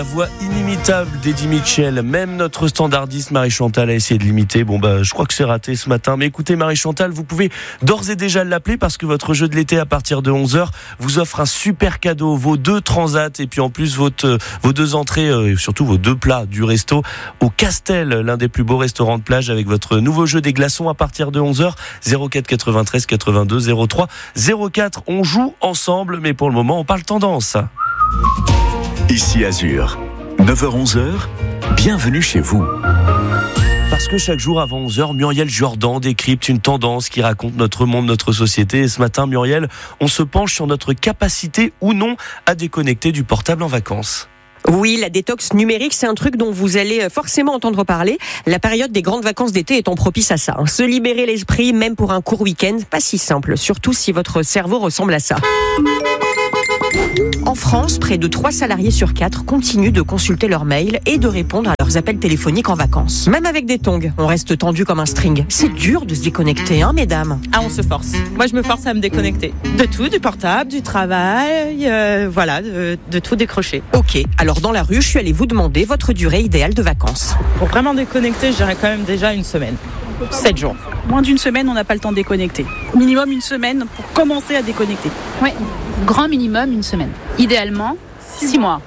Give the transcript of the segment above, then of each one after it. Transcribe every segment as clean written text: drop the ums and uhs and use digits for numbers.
La voix inimitable d'Eddie Mitchell, même notre standardiste Marie-Chantal a essayé de l'imiter. Je crois que c'est raté ce matin. Mais écoutez, Marie-Chantal, vous pouvez d'ores et déjà l'appeler parce que votre jeu de l'été à partir de 11h vous offre un super cadeau, vos 2 transats et puis en plus vos 2 entrées et surtout vos 2 plats du resto au Castel, l'un des plus beaux restaurants de plage avec votre nouveau jeu des glaçons à partir de 11h. 04 93 82 03 04. On joue ensemble, mais pour le moment, on parle tendance. Ici Azur, 9h-11h, bienvenue chez vous. Parce que chaque jour avant 11h, Muriel Jourdan décrypte une tendance qui raconte notre monde, notre société. Et ce matin, Muriel, on se penche sur notre capacité ou non à déconnecter du portable en vacances. Oui, la détox numérique, c'est un truc dont vous allez forcément entendre parler. La période des grandes vacances d'été étant propice à ça. Se libérer l'esprit, même pour un court week-end, pas si simple. Surtout si votre cerveau ressemble à ça. En France, près de 3 salariés sur 4 continuent de consulter leurs mails et de répondre à leurs appels téléphoniques en vacances. Même avec des tongs, on reste tendu comme un string. C'est dur de se déconnecter, mesdames ? On se force. Moi, je me force à me déconnecter. De tout, du portable, du travail, de tout décrocher. Ok, alors dans la rue, je suis allée vous demander votre durée idéale de vacances. Pour vraiment déconnecter, je dirais quand même déjà une semaine. 7 jours. Moins d'une semaine, on n'a pas le temps de déconnecter. Minimum une semaine pour commencer à déconnecter. Oui, grand minimum une semaine. Idéalement, 6 mois.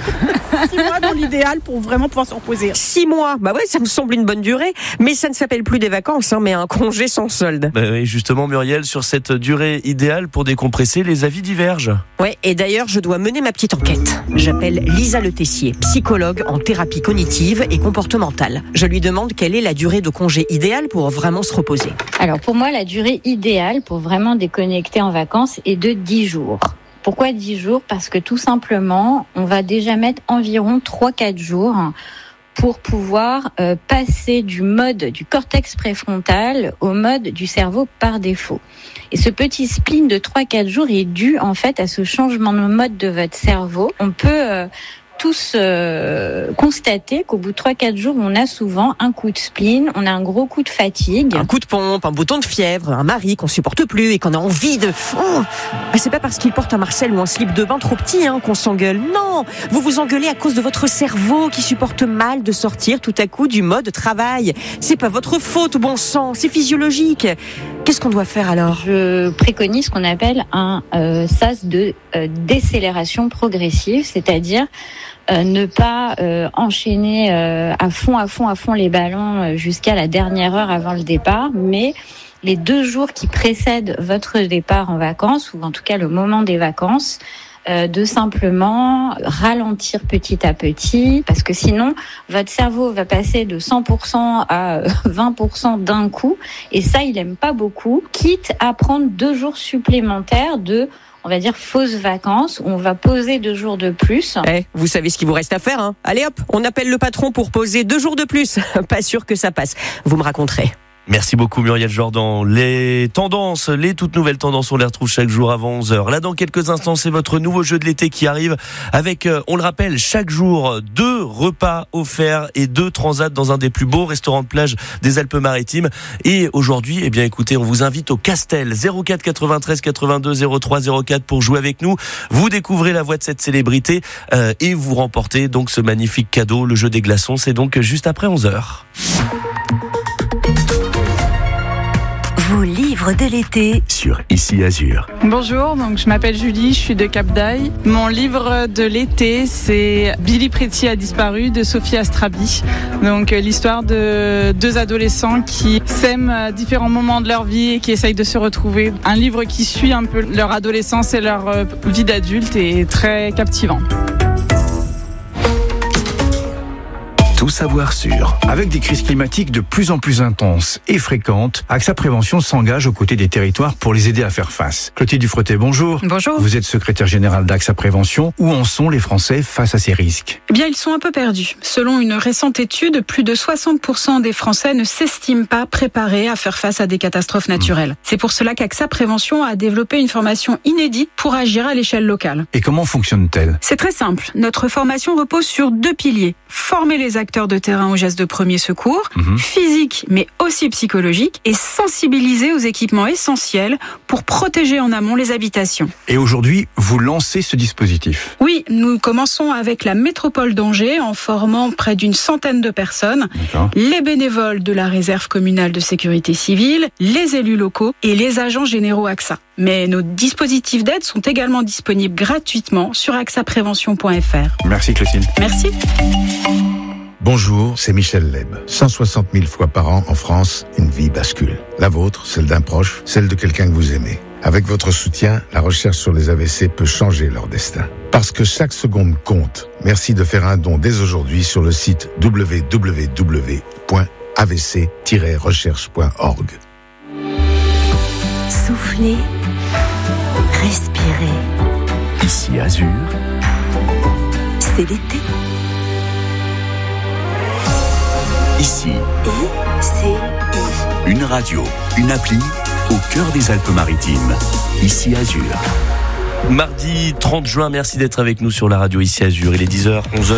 6 mois dans l'idéal pour vraiment pouvoir se reposer. 6 mois, ça me semble une bonne durée. Mais ça ne s'appelle plus des vacances, mais un congé sans solde. Oui, justement, Muriel, sur cette durée idéale pour décompresser, les avis divergent. Ouais, et d'ailleurs, je dois mener ma petite enquête. J'appelle Lisa Le Tessier, psychologue en thérapie cognitive et comportementale. Je lui demande quelle est la durée de congé idéale pour vraiment se reposer. Alors pour moi, la durée idéale pour vraiment déconnecter en vacances est de 10 jours. Pourquoi 10 jours ? Parce que tout simplement, on va déjà mettre environ 3-4 jours pour pouvoir passer du mode du cortex préfrontal au mode du cerveau par défaut. Et ce petit spleen de 3-4 jours est dû en fait à ce changement de mode de votre cerveau. On peut tous constater qu'au bout de 3-4 jours, on a souvent un coup de spleen, on a un gros coup de fatigue. Un coup de pompe, un bouton de fièvre, un mari qu'on supporte plus et qu'on a envie de... c'est pas parce qu'il porte un Marcel ou un slip de bain trop petit qu'on s'engueule. Non, vous vous engueulez à cause de votre cerveau qui supporte mal de sortir tout à coup du mode travail. C'est pas votre faute, bon sang, c'est physiologique. Qu'est-ce qu'on doit faire alors ? Je préconise ce qu'on appelle un sas de décélération progressive, c'est-à-dire ne pas enchaîner à fond les ballons jusqu'à la dernière heure avant le départ, mais les 2 jours qui précèdent votre départ en vacances, ou en tout cas le moment des vacances, de simplement ralentir petit à petit, parce que sinon votre cerveau va passer de 100% à 20% d'un coup, et ça il aime pas beaucoup, quitte à prendre 2 jours supplémentaires de, on va dire, fausses vacances, où on va poser 2 jours de plus. Vous savez ce qu'il vous reste à faire, Allez hop, on appelle le patron pour poser 2 jours de plus. Pas sûr que ça passe. Vous me raconterez. Merci beaucoup Muriel Jourdan. Les tendances, les toutes nouvelles tendances, on les retrouve chaque jour avant 11h. Là, dans quelques instants, c'est votre nouveau jeu de l'été qui arrive avec, on le rappelle, chaque jour 2 repas offerts et 2 transats dans un des plus beaux restaurants de plage des Alpes-Maritimes. Et aujourd'hui, écoutez, on vous invite au Castel, 04 93 82 03 04 pour jouer avec nous. Vous découvrez la voix de cette célébrité et vous remportez donc ce magnifique cadeau, le jeu des glaçons. C'est donc juste après 11h. Vos livres de l'été sur Ici Azur. Bonjour, donc je m'appelle Julie, je suis de Cap d'Aille. Mon livre de l'été, c'est Billy Pretty a disparu de Sophie Astrabi. Donc l'histoire de 2 adolescents qui s'aiment à différents moments de leur vie et qui essayent de se retrouver. Un livre qui suit un peu leur adolescence et leur vie d'adulte et très captivant. Tout savoir sur. Avec des crises climatiques de plus en plus intenses et fréquentes, AXA Prévention s'engage aux côtés des territoires pour les aider à faire face. Clotilde Dufretet, bonjour. Bonjour. Vous êtes secrétaire générale d'AXA Prévention. Où en sont les Français face à ces risques ? Eh bien, ils sont un peu perdus. Selon une récente étude, plus de 60% des Français ne s'estiment pas préparés à faire face à des catastrophes naturelles. C'est pour cela qu'AXA Prévention a développé une formation inédite pour agir à l'échelle locale. Et comment fonctionne-t-elle ? C'est très simple. Notre formation repose sur 2 piliers. Former les acteurs acteurs de terrain aux gestes de premier secours, physiques mais aussi psychologiques, et sensibiliser aux équipements essentiels pour protéger en amont les habitations. Et aujourd'hui, vous lancez ce dispositif? Oui, nous commençons avec la métropole d'Angers en formant près d'une centaine de personnes, les bénévoles de la réserve communale de sécurité civile, les élus locaux et les agents généraux AXA. Mais nos dispositifs d'aide sont également disponibles gratuitement sur axaprévention.fr. Merci Clotilde. Merci. Bonjour, c'est Michel Leb. 160 000 fois par an en France, une vie bascule. La vôtre, celle d'un proche, celle de quelqu'un que vous aimez. Avec votre soutien, la recherche sur les AVC peut changer leur destin. Parce que chaque seconde compte. Merci de faire un don dès aujourd'hui sur le site www.avc-recherche.org. Soufflez, respirez. Ici Azur, C'est l'été. ici, C'est une radio, une appli au cœur des Alpes-Maritimes. Ici Azur. Mardi 30 juin, merci d'être avec nous sur la radio Ici Azur. Il est 10h, 11h.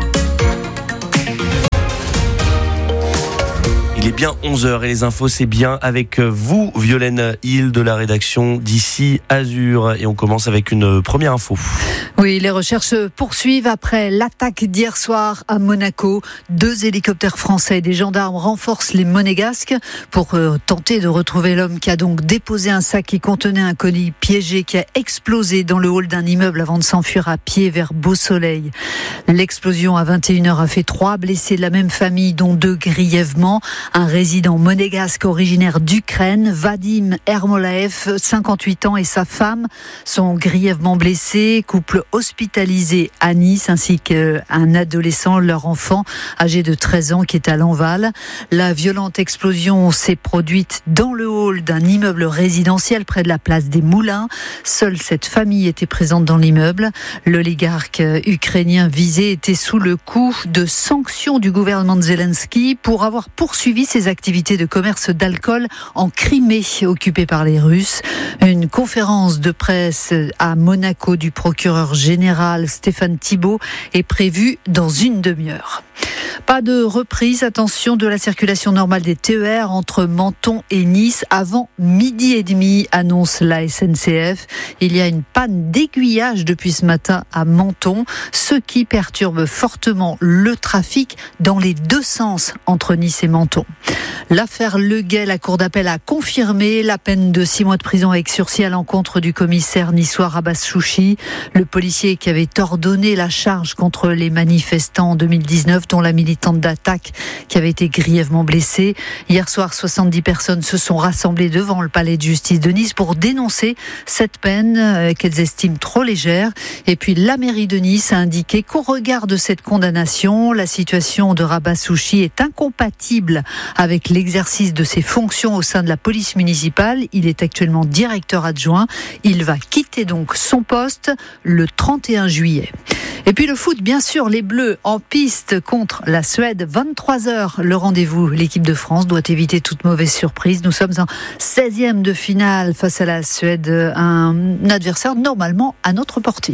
Il est bien 11h et les infos, c'est bien avec vous, Violaine Hill de la rédaction d'Ici Azur. Et on commence avec une première info. Oui, les recherches se poursuivent après l'attaque d'hier soir à Monaco. 2 hélicoptères français et des gendarmes renforcent les Monégasques pour tenter de retrouver l'homme qui a donc déposé un sac qui contenait un colis piégé qui a explosé dans le hall d'un immeuble avant de s'enfuir à pied vers Beau-Soleil. L'explosion à 21h a fait 3 blessés de la même famille, dont 2 grièvement. Un résident monégasque originaire d'Ukraine, Vadim Ermolaev, 58 ans, et sa femme sont grièvement blessés. Couple hospitalisé à Nice, ainsi qu'un adolescent, leur enfant âgé de 13 ans, qui est à Lanval. La violente explosion s'est produite dans le hall d'un immeuble résidentiel près de la place des Moulins. Seule cette famille était présente dans l'immeuble. L'oligarque ukrainien visé était sous le coup de sanctions du gouvernement de Zelensky pour avoir poursuivi ses activités de commerce d'alcool en Crimée, occupée par les Russes. Une conférence de presse à Monaco du procureur général Stéphane Thibault est prévue dans une demi-heure. Pas de reprise, attention, de la circulation normale des TER entre Menton et Nice avant 12h30, annonce la SNCF. Il y a une panne d'aiguillage depuis ce matin à Menton, ce qui perturbe fortement le trafic dans les 2 sens entre Nice et Menton. L'affaire Le Gay, la cour d'appel a confirmé la peine de 6 mois de prison avec sursis à l'encontre du commissaire niçois Rabas Chouchi, le policier qui avait ordonné la charge contre les manifestants en 2019, dont la militante d'attaque qui avait été grièvement blessée. Hier soir, 70 personnes se sont rassemblées devant le palais de justice de Nice pour dénoncer cette peine qu'elles estiment trop légère. Et puis la mairie de Nice a indiqué qu'au regard de cette condamnation, la situation de Rabas Chouchi est incompatible avec l'exercice de ses fonctions au sein de la police municipale. Il est actuellement directeur adjoint. Il va quitter donc son poste le 31 juillet. Et puis le foot, bien sûr, les Bleus en piste contre la Suède, 23h le rendez-vous. L'équipe de France doit éviter toute mauvaise surprise. Nous sommes en 16e de finale face à la Suède, un adversaire normalement à notre portée.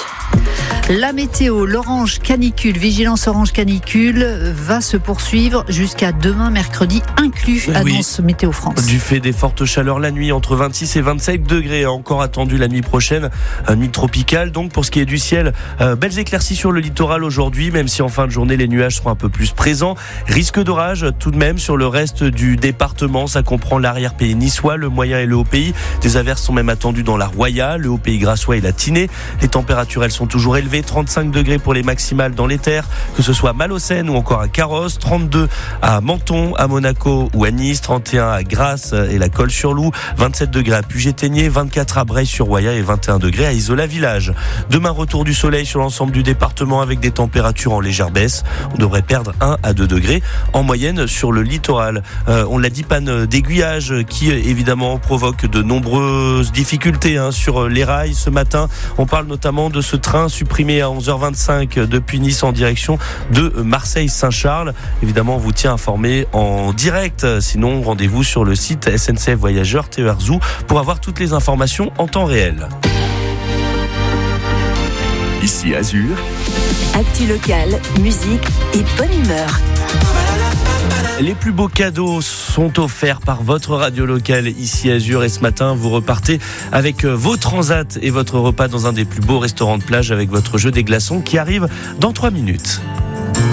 La météo, l'orange canicule, vigilance orange canicule va se poursuivre jusqu'à demain mercredi inclus, annonce Météo France. Du fait des fortes chaleurs la nuit, entre 26 et 27 degrés, encore attendu la nuit prochaine, nuit tropicale. Donc pour ce qui est du ciel, belles éclaircies sur le littoral aujourd'hui, même si en fin de journée les nuages seront un peu plus présents. Risque d'orage tout de même sur le reste du département, ça comprend l'arrière-pays niçois, le moyen et le haut-pays. Des averses sont même attendues dans la Roya, le haut-pays grassois et la Tinée. Les températures, elles sont toujours élevées, 35 degrés pour les maximales dans les terres, que ce soit Malocène ou encore à Carrosse, 32 à Menton, à Monaco ou à Nice, 31 à Grasse et la Colle-sur-Loup, 27 degrés à Puget-Théniers, 24 à Breil-sur-Roya et 21 degrés à Isola-Village. Demain, retour du soleil sur l'ensemble du département avec des températures en légère baisse. On devrait perdre 1 à 2 degrés en moyenne sur le littoral. On l'a dit, panne d'aiguillage qui évidemment provoque de nombreuses difficultés sur les rails ce matin. On parle notamment de ce train supprimé à 11h25 depuis Nice en direction de Marseille-Saint-Charles. Évidemment, on vous tient informé en direct. Sinon, rendez-vous sur le site SNCF Voyageurs TER Zoo pour avoir toutes les informations en temps réel. Ici Azur, Actu locale, musique et bonne humeur. Les plus beaux cadeaux sont offerts par votre radio locale ici Azur, et ce matin vous repartez avec vos transats et votre repas dans un des plus beaux restaurants de plage avec votre jeu des glaçons qui arrive dans 3 minutes.